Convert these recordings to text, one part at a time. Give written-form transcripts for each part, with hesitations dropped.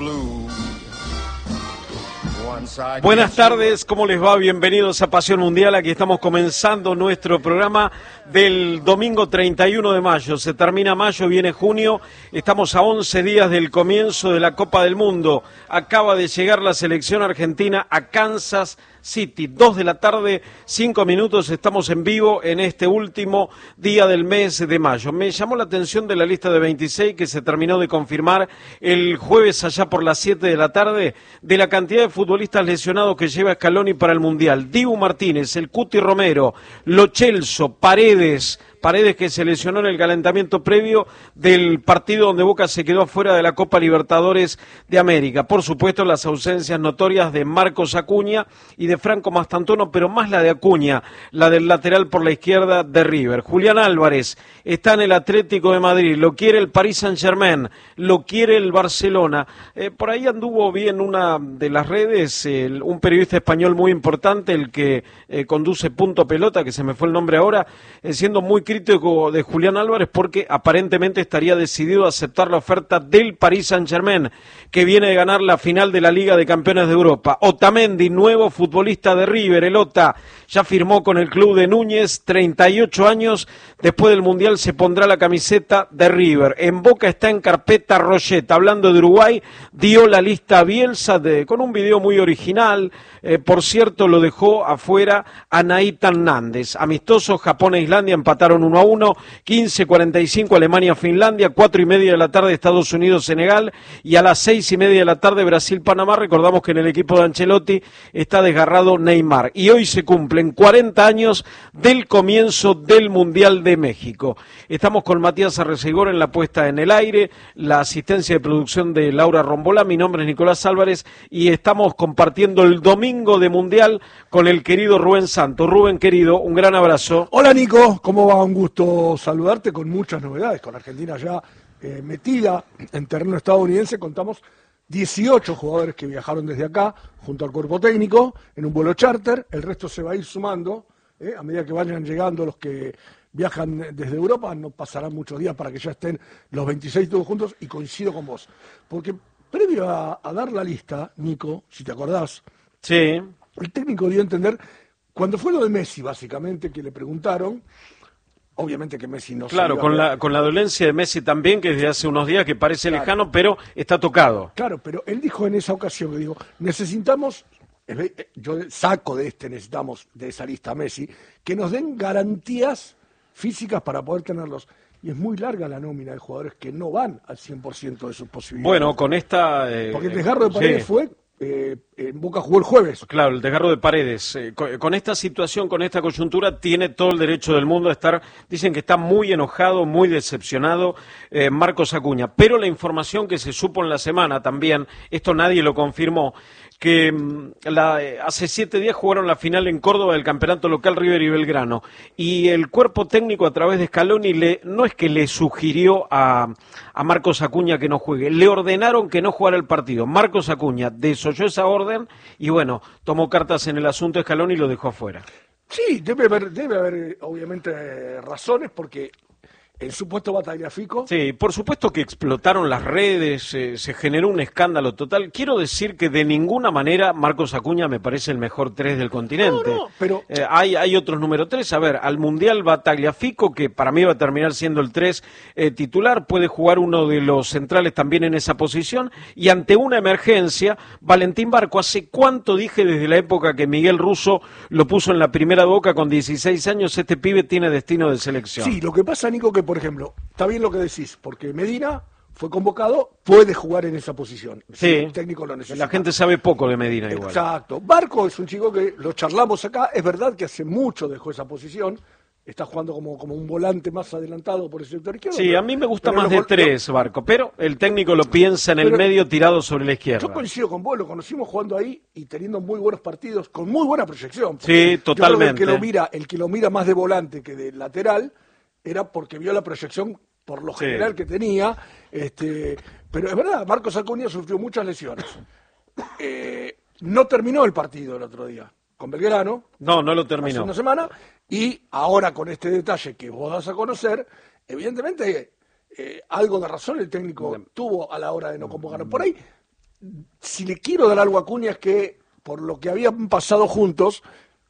Buenas tardes, ¿cómo les va? Bienvenidos a Pasión Mundial. Aquí estamos comenzando nuestro programa del domingo 31 de mayo. Se termina mayo, viene junio. Estamos a 11 días del comienzo de la Copa del Mundo. Acaba de llegar la selección argentina a Kansas City. 2 de la tarde, 5 minutos. Estamos en vivo en este último día del mes de mayo. Me llamó la atención de la lista de 26 que se terminó de confirmar el jueves allá por las 7 de la tarde, de la cantidad de futbolistas lesionados que lleva Scaloni para el Mundial. Dibu Martínez, el Cuti Romero, Lo Celso, Paredes que se lesionó en el calentamiento previo del partido donde Boca se quedó afuera de la Copa Libertadores de América. Por supuesto, las ausencias notorias de Marcos Acuña y de Franco Mastantuono, pero más la de Acuña, la del lateral por la izquierda de River. Julián Álvarez está en el Atlético de Madrid, lo quiere el Paris Saint-Germain, lo quiere el Barcelona. Por ahí anduvo bien una de las redes, un periodista español muy importante, el que conduce Punto Pelota, que se me fue el nombre ahora, siendo muy crítico de Julián Álvarez porque aparentemente estaría decidido a aceptar la oferta del Paris Saint-Germain, que viene de ganar la final de la Liga de Campeones de Europa. Otamendi, nuevo futbolista de River, el Ota, ya firmó con el club de Núñez, 38 años, después del Mundial se pondrá la camiseta de River. En Boca está en carpeta Roget, hablando de Uruguay, dio la lista a Bielsa con un video muy original, por cierto lo dejó afuera a Naita Hernández. Amistoso, Japón e Islandia empataron 1-1, 15:45 Alemania-Finlandia, 4:30 de la tarde Estados Unidos-Senegal y a las 6:30 de la tarde Brasil-Panamá. Recordamos que en el equipo de Ancelotti está desgarrado Neymar y hoy se cumplen 40 años del comienzo del Mundial de México. Estamos con Matías Arrecegor en la puesta en el aire, la asistencia de producción de Laura Rombolá, mi nombre es Nicolás Álvarez y estamos compartiendo el domingo de Mundial con el querido Rubén Santos. Rubén, querido, un gran abrazo. Hola Nico, ¿cómo va? Un gusto saludarte con muchas novedades, con Argentina ya metida en terreno estadounidense. Contamos 18 jugadores que viajaron desde acá junto al cuerpo técnico en un vuelo charter. El resto se va a ir sumando a medida que vayan llegando los que viajan desde Europa. No pasarán muchos días para que ya estén los 26 todos juntos, y coincido con vos, porque previo a dar la lista, Nico, si te acordás, sí, el técnico dio a entender, cuando fue lo de Messi básicamente, que le preguntaron, obviamente que Messi no claro, con la dolencia de Messi también, que desde hace unos días que parece lejano, pero está tocado. Claro, pero él dijo en esa ocasión, que digo, necesitamos, yo saco necesitamos de esa lista a Messi, que nos den garantías físicas para poder tenerlos. Y es muy larga la nómina de jugadores que no van al 100% de sus posibilidades. Bueno, con esta... porque el desgarro de Paredes fue... en Boca jugó el jueves. Claro, el desgarro de Paredes. Con esta situación, con esta coyuntura, tiene todo el derecho del mundo a estar. Dicen que está muy enojado, muy decepcionado Marcos Acuña. Pero la información que se supo en la semana también, esto nadie lo confirmó, que hace 7 días jugaron la final en Córdoba del campeonato local River y Belgrano, y el cuerpo técnico a través de Scaloni no es que le sugirió a Marcos Acuña que no juegue, le ordenaron que no jugara el partido. Marcos Acuña desoyó esa orden y bueno, tomó cartas en el asunto Scaloni y lo dejó afuera. Sí, debe haber obviamente razones, porque el supuesto batagliafico. Sí, por supuesto que explotaron las redes, se generó un escándalo total. Quiero decir que de ninguna manera Marcos Acuña me parece el mejor 3 del continente. No, pero hay otros número 3. A ver, al Mundial va Tagliafico, que para mí va a terminar siendo el 3 titular. Puede jugar uno de los centrales también en esa posición. Y ante una emergencia, Valentín Barco. ¿Hace cuánto dije desde la época que Miguel Russo lo puso en la primera de Boca con 16 años? Este pibe tiene destino de selección. Sí, lo que pasa, Nico, que por ejemplo, está bien lo que decís, porque Medina fue convocado, puede jugar en esa posición. Sí, si el técnico lo necesita. La gente sabe poco de Medina igual. Exacto. Barco es un chico que lo charlamos acá, es verdad que hace mucho dejó esa posición, está jugando como un volante más adelantado por el sector izquierdo. Sí, a mí me gusta más de 3, Barco, pero el técnico lo piensa en el medio tirado sobre la izquierda. Yo coincido con vos, lo conocimos jugando ahí y teniendo muy buenos partidos, con muy buena proyección. Sí, totalmente. Yo creo que el que lo mira más de volante que de lateral era porque vio la proyección por lo general que tenía, pero es verdad, Marcos Acuña sufrió muchas lesiones. No terminó el partido el otro día con Belgrano. No lo terminó. Hace una semana, y ahora con este detalle que vos das a conocer, evidentemente algo de razón el técnico tuvo a la hora de no convocarlo. Por ahí si le quiero dar algo a Acuña es que, por lo que habían pasado juntos,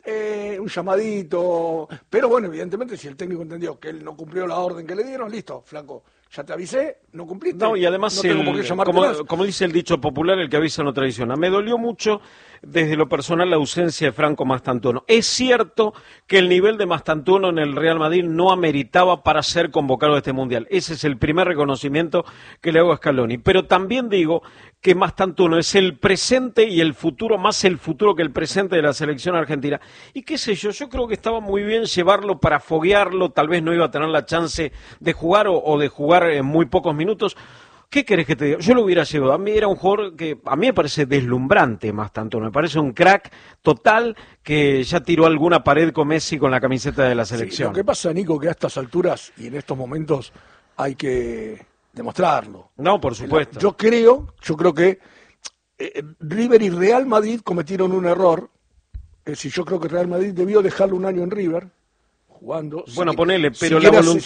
un llamadito, pero bueno, evidentemente si el técnico entendió que él no cumplió la orden que le dieron, listo, flaco, ya te avisé, no cumpliste. No, y además, no tengo por qué llamarte más. como dice el dicho popular, el que avisa no traiciona. Me dolió mucho, desde lo personal, la ausencia de Franco Mastantuono. Es cierto que el nivel de Mastantuono en el Real Madrid no ameritaba para ser convocado a este Mundial. Ese es el primer reconocimiento que le hago a Scaloni. Pero también digo que Mastantuono es el presente y el futuro, más el futuro que el presente de la selección argentina. Y qué sé yo creo que estaba muy bien llevarlo para foguearlo, tal vez no iba a tener la chance de jugar o de jugar en muy pocos minutos. ¿Qué querés que te diga? Yo lo hubiera llevado. A mí era un jugador que a mí me parece deslumbrante, Mastantuono. Me parece un crack total que ya tiró alguna pared con Messi con la camiseta de la selección. Sí, lo que pasa, Nico, que a estas alturas y en estos momentos hay que demostrarlo. No, por supuesto. Yo creo que River y Real Madrid cometieron un error. Es decir, yo creo que Real Madrid debió dejarlo un año en River jugando. Bueno, ponele, pero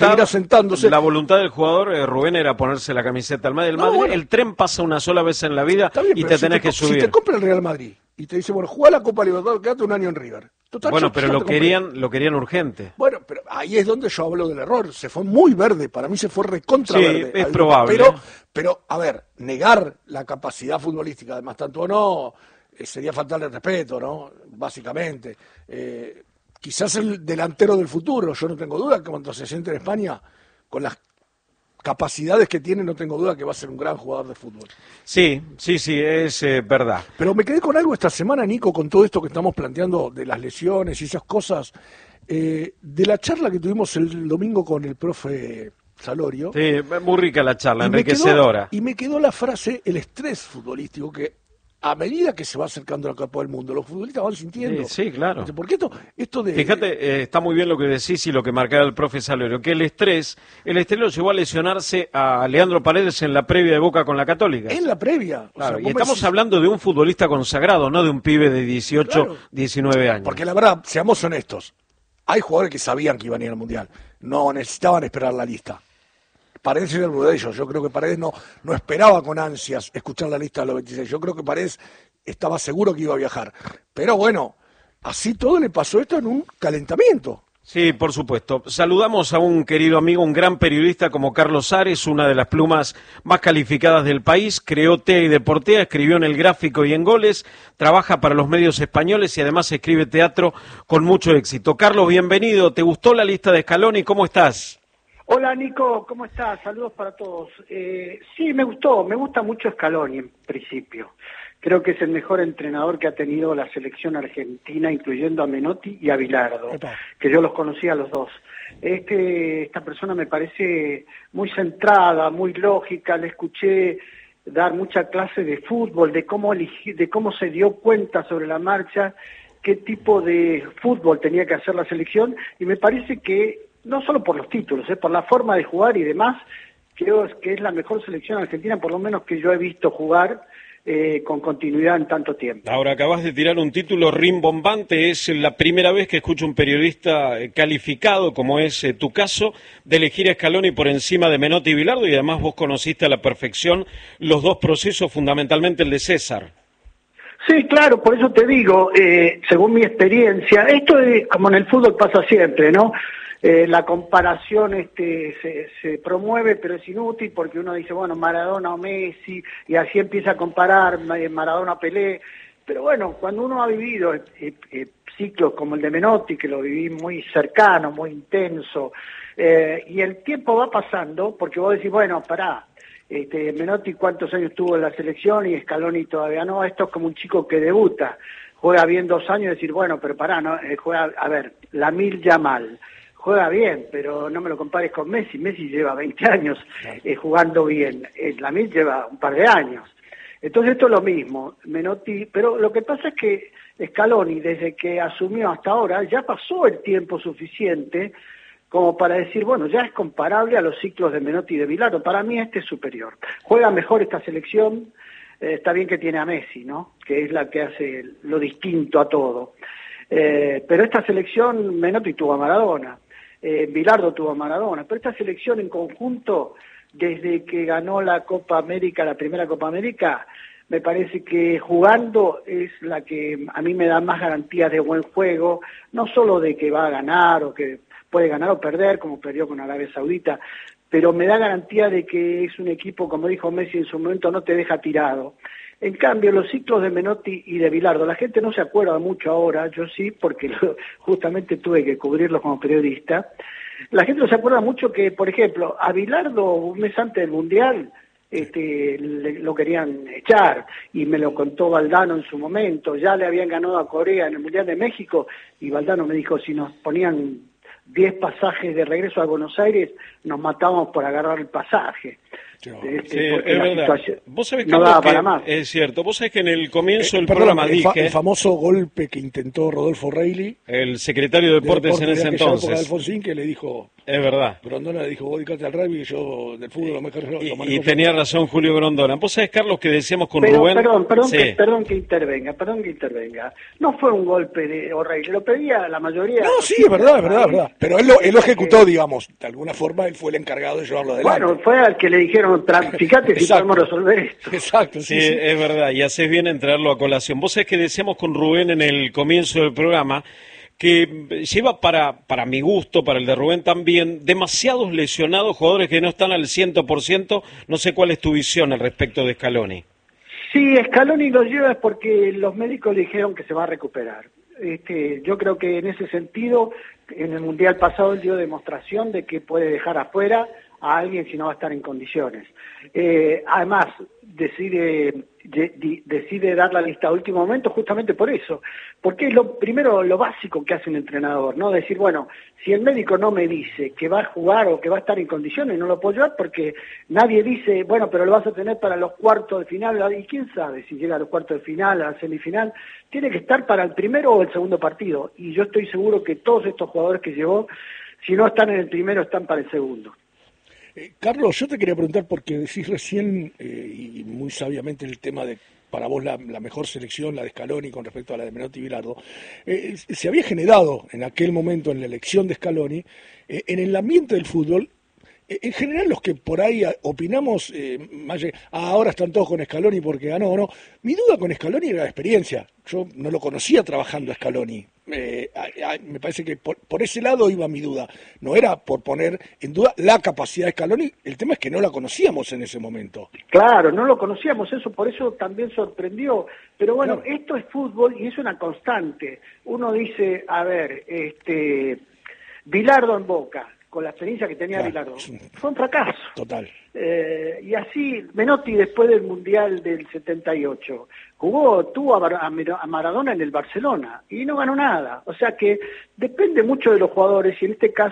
la voluntad del jugador, Rubén, era ponerse la camiseta al Madrid. Bueno, el tren pasa una sola vez en la vida bien, y te tenés que subir. Si te compra el Real Madrid y te dice, bueno, jugá la Copa Libertadores, quédate un año en River. Total, bueno, pero lo querían urgente. Bueno, pero ahí es donde yo hablo del error. Se fue muy verde, para mí se fue recontra verde. Es probable. Pero, a ver, negar la capacidad futbolística de Mastantuono sería faltarle respeto, ¿no? Básicamente. Quizás el delantero del futuro, yo no tengo duda que cuando se siente en España, con las capacidades que tiene, no tengo duda que va a ser un gran jugador de fútbol. Sí, es verdad. Pero me quedé con algo esta semana, Nico, con todo esto que estamos planteando de las lesiones y esas cosas, de la charla que tuvimos el domingo con el profe Salorio. Sí, muy rica la charla, enriquecedora. Y me quedó la frase, el estrés futbolístico, que a medida que se va acercando la Copa del Mundo, los futbolistas van sintiendo. Sí, claro. Porque esto de... Fíjate, está muy bien lo que decís y lo que marcaba el profe Salorio, que el estrés lo llevó a lesionarse a Leandro Paredes en la previa de Boca con la Católica. En la previa. Claro, y estamos hablando de un futbolista consagrado, no de un pibe de 18, 19 años. Porque la verdad, seamos honestos, hay jugadores que sabían que iban a ir al Mundial, no necesitaban esperar la lista. Paredes era uno de ellos. Yo creo que Paredes no esperaba con ansias escuchar la lista de los 26. Yo creo que Paredes estaba seguro que iba a viajar. Pero bueno, así todo le pasó esto en un calentamiento. Sí, por supuesto. Saludamos a un querido amigo, un gran periodista como Carlos Ares, una de las plumas más calificadas del país. Creó TEA y Deportea, escribió en El Gráfico y en Goles, trabaja para los medios españoles y además escribe teatro con mucho éxito. Carlos, bienvenido. ¿Te gustó la lista de Scaloni? ¿Cómo estás? Hola Nico, ¿cómo estás? Saludos para todos. Sí, me gusta mucho Scaloni en principio. Creo que es el mejor entrenador que ha tenido la selección argentina, incluyendo a Menotti y a Bilardo, que yo los conocía a los dos. Esta persona me parece muy centrada, muy lógica, le escuché dar mucha clase de fútbol, de cómo se dio cuenta sobre la marcha, qué tipo de fútbol tenía que hacer la selección, y me parece que no solo por los títulos, por la forma de jugar y demás, creo que es la mejor selección argentina, por lo menos que yo he visto jugar con continuidad en tanto tiempo. Ahora acabas de tirar un título rimbombante, es la primera vez que escucho un periodista calificado, como es tu caso, de elegir a Scaloni por encima de Menotti y Bilardo, y además vos conociste a la perfección los dos procesos, fundamentalmente el de César. Sí, claro, por eso te digo, según mi experiencia, esto es como en el fútbol pasa siempre, ¿no? La comparación se promueve, pero es inútil porque uno dice, bueno, Maradona o Messi, y así empieza a comparar Maradona Pelé. Pero bueno, cuando uno ha vivido ciclos como el de Menotti, que lo viví muy cercano, muy intenso, y el tiempo va pasando, porque vos decís, bueno, pará, Menotti cuántos años tuvo en la selección y Scaloni todavía no, esto es como un chico que debuta, juega bien 2 años y decir, bueno, pero pará, no, juega, a ver, Lamine Yamal, juega bien, pero no me lo compares con Messi. Messi lleva 20 años jugando bien. Lamine lleva un par de años. Entonces esto es lo mismo. Menotti, pero lo que pasa es que Scaloni, desde que asumió hasta ahora, ya pasó el tiempo suficiente como para decir, bueno, ya es comparable a los ciclos de Menotti y de Bilardo. Para mí este es superior. Juega mejor esta selección. Está bien que tiene a Messi, ¿no? Que es la que hace lo distinto a todo. Pero esta selección, Menotti tuvo a Maradona. Bilardo tuvo a Maradona, pero esta selección en conjunto, desde que ganó la Copa América, la primera Copa América, Me parece que jugando es la que a mí me da más garantías de buen juego, no solo de que va a ganar o que puede ganar o perder, como perdió con Arabia Saudita, pero me da garantía de que es un equipo, como dijo Messi en su momento, no te deja tirado. En cambio, los ciclos de Menotti y de Bilardo, la gente no se acuerda mucho ahora, yo sí, porque justamente tuve que cubrirlos como periodista. La gente no se acuerda mucho que, por ejemplo, a Bilardo un mes antes del Mundial lo querían echar, y me lo contó Valdano en su momento. Ya le habían ganado a Corea en el Mundial de México, y Valdano me dijo, si nos ponían 10 pasajes de regreso a Buenos Aires, nos matábamos por agarrar el pasaje. Sí, es verdad. Vos sabés, Carlos, no daba para más. Es cierto. Vos sabés que en el comienzo del programa dije... El famoso golpe que intentó Rodolfo Reilly, el secretario de Deportes en ese entonces. De Alfonsín, que le dijo... Es verdad. Grondona le dijo, vos dedicate al rugby y yo del fútbol lo mejor. Y tenía razón Julio Grondona. Vos sabés, Carlos, que decíamos con pero, Rubén... Perdón que intervenga. No fue un golpe de O'Reilly, lo pedía la mayoría... No, sí, es verdad. Pero él lo ejecutó, digamos. De alguna forma él fue el encargado de llevarlo adelante. Bueno, fue al que le dijeron, fíjate si podemos resolver esto. Exacto, sí, es verdad, y haces bien en traerlo a colación. Vos sabés que decíamos con Rubén en el comienzo del programa que lleva para mi gusto, para el de Rubén también, demasiados lesionados, jugadores que no están al 100%. No sé cuál es tu visión al respecto de Scaloni. Sí, Scaloni lo lleva es porque los médicos le dijeron que se va a recuperar. Yo creo que en ese sentido, en el Mundial pasado él dio demostración de que puede dejar afuera a alguien si no va a estar en condiciones. Además, decide dar la lista a último momento justamente por eso, porque es lo básico que hace un entrenador, ¿no? Decir, bueno, si el médico no me dice que va a jugar o que va a estar en condiciones, no lo puedo llevar, porque nadie dice, bueno, pero lo vas a tener para los cuartos de final, y quién sabe si llega a los cuartos de final, a la semifinal. Tiene que estar para el primero o el segundo partido, y yo estoy seguro que todos estos jugadores que llevó, si no están en el primero, están para el segundo. Carlos, yo te quería preguntar, porque decís recién, y muy sabiamente, el tema de, para vos, la mejor selección, la de Scaloni, con respecto a la de Menotti y Bilardo. Se había generado en aquel momento, en la elección de Scaloni, en el ambiente del fútbol, en general los que por ahí opinamos, ahora están todos con Scaloni porque ganó o no. Mi duda con Scaloni era la experiencia. Yo no lo conocía trabajando a Scaloni. Me parece que por ese lado iba mi duda. No era por poner en duda la capacidad de Scaloni, el tema es que no la conocíamos en ese momento. Claro, no lo conocíamos, por eso también sorprendió. Pero bueno, claro, esto es fútbol y es una constante. Uno dice, a ver, Bilardo en Boca, con la experiencia que tenía Bilardo, fue un fracaso. Total. Y así, Menotti después del Mundial del 78, tuvo a Maradona en el Barcelona y no ganó nada. O sea que depende mucho de los jugadores y en este caso